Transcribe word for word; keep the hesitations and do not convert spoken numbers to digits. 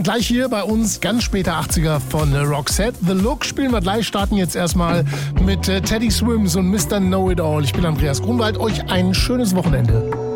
Gleich hier bei uns ganz später achtziger von Roxette. The Look spielen wir gleich, starten jetzt erstmal mit Teddy Swims und Mister Know It All. Ich bin Andreas Grunwald, euch ein schönes Wochenende.